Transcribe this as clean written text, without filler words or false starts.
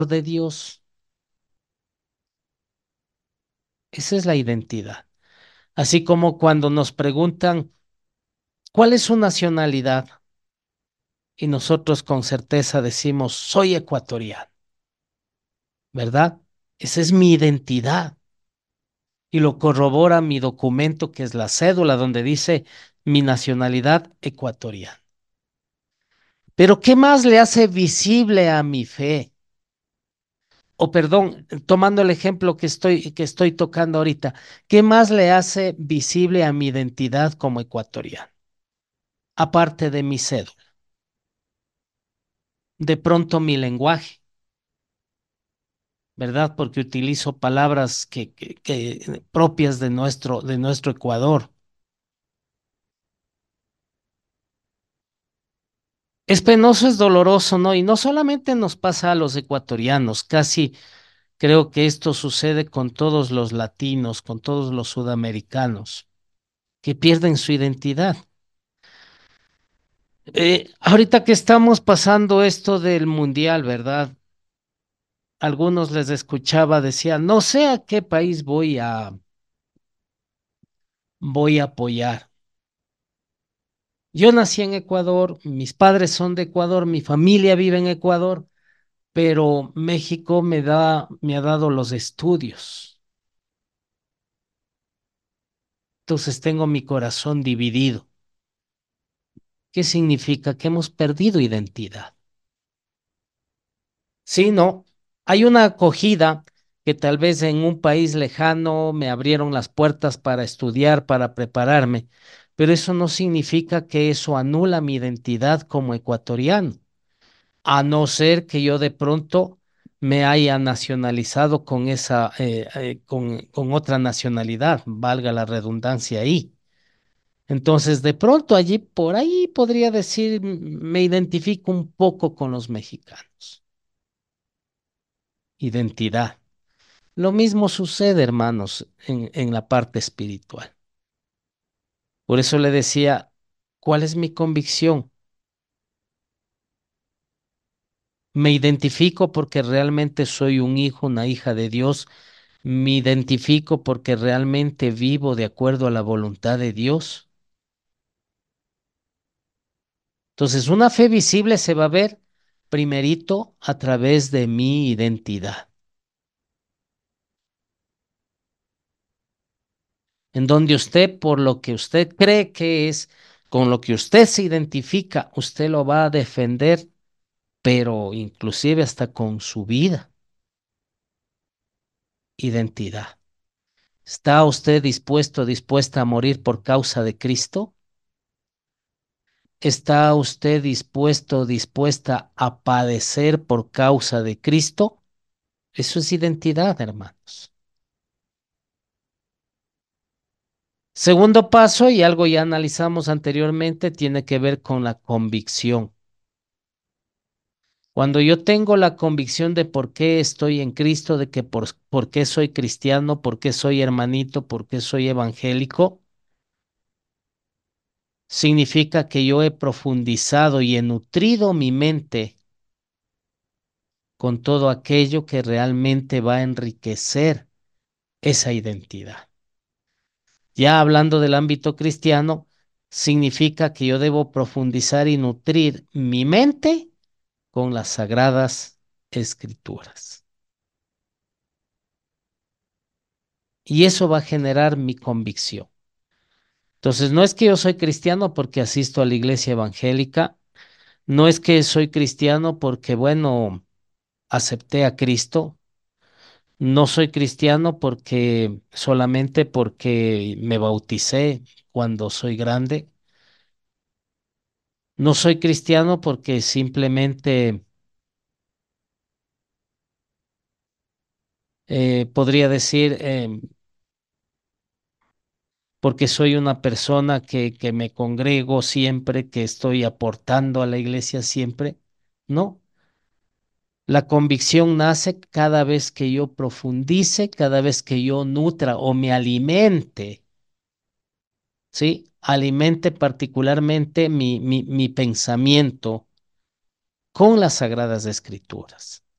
de Dios. Esa es la identidad. Así como cuando nos preguntan, ¿cuál es su nacionalidad? Y nosotros con certeza decimos, soy ecuatoriano, ¿verdad? Esa es mi identidad. Y lo corrobora mi documento, que es la cédula, donde dice mi nacionalidad ecuatoriana. Pero ¿qué más le hace visible a mi fe? O perdón, tomando el ejemplo que estoy tocando ahorita, ¿qué más le hace visible a mi identidad como ecuatoriano? Aparte de mi cédula, de pronto mi lenguaje, ¿verdad? Porque utilizo palabras que propias de nuestro Ecuador. Es penoso, es doloroso, ¿no? Y no solamente nos pasa a los ecuatorianos, casi creo que esto sucede con todos los latinos, con todos los sudamericanos, que pierden su identidad. Ahorita que estamos pasando esto del mundial, ¿verdad? Algunos les escuchaba, decían, no sé a qué país voy a apoyar. Yo nací en Ecuador, mis padres son de Ecuador, mi familia vive en Ecuador, pero México me ha dado los estudios. Entonces tengo mi corazón dividido. ¿Qué significa? Que hemos perdido identidad. Sí, no. Hay una acogida que tal vez en un país lejano me abrieron las puertas para estudiar, para prepararme, pero eso no significa que eso anula mi identidad como ecuatoriano, a no ser que yo de pronto me haya nacionalizado con otra nacionalidad, valga la redundancia ahí. Entonces, de pronto allí, por ahí podría decir, me identifico un poco con los mexicanos. Identidad. Lo mismo sucede, hermanos, en la parte espiritual. Por eso le decía, ¿cuál es mi convicción? Me identifico porque realmente soy un hijo, una hija de Dios. Me identifico porque realmente vivo de acuerdo a la voluntad de Dios. Entonces, una fe visible se va a ver primerito a través de mi identidad, en donde usted, por lo que usted cree que es, con lo que usted se identifica, usted lo va a defender, pero inclusive hasta con su vida, identidad. ¿Está usted dispuesto, dispuesta a morir por causa de Cristo? ¿Está usted dispuesto, dispuesta a padecer por causa de Cristo? Eso es identidad, hermanos. Segundo paso, y algo ya analizamos anteriormente, tiene que ver con la convicción. Cuando yo tengo la convicción de por qué estoy en Cristo, de que por qué soy cristiano, por qué soy hermanito, por qué soy evangélico, significa que yo he profundizado y he nutrido mi mente con todo aquello que realmente va a enriquecer esa identidad. Ya hablando del ámbito cristiano, significa que yo debo profundizar y nutrir mi mente con las sagradas escrituras. Y eso va a generar mi convicción. Entonces, no es que yo soy cristiano porque asisto a la iglesia evangélica, no es que soy cristiano porque, bueno, acepté a Cristo, no soy cristiano porque solamente porque me bauticé cuando soy grande, no soy cristiano porque simplemente podría decir porque soy una persona que me congrego siempre, que estoy aportando a la iglesia siempre. No, la convicción nace cada vez que yo profundice, cada vez que yo nutra o me alimente, ¿sí? Alimente particularmente mi pensamiento con las sagradas escrituras.